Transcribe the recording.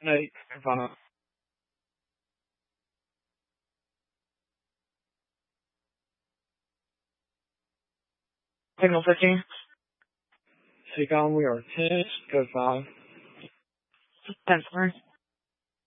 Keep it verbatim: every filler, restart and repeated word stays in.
Eight five. Signal fifteen. Seacom, we are ten, code five. Ten four.